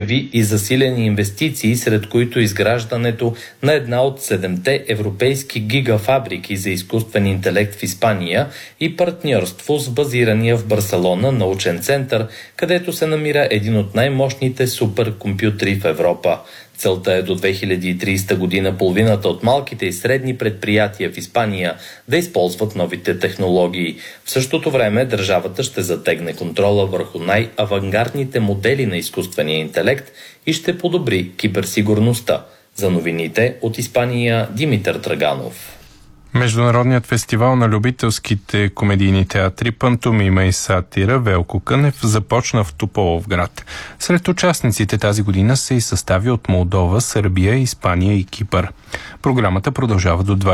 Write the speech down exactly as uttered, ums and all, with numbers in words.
заяви и засилени инвестиции, сред които изграждането на една от седемте европейски гигафабрики за изкуствен интелект в Испания и партньорство с базирания в Барселона научен център, където се намира един от най-мощните суперкомпютри в Европа. Целта е до две хиляди и тридесета година половината от малките и средни предприятия в Испания да използват новите технологии. В същото време държавата ще затегне контрола върху най-авангардните модели на изкуствения интелект и ще подобри киберсигурността. За новините от Испания Димитър Драганов. Международният фестивал на любителските комедийни театри Пантомима и сатира Велко Кънев започна в Тополовград. Сред участниците тази година се и състави от Молдова, Сърбия, Испания и Кипър. Програмата продължава до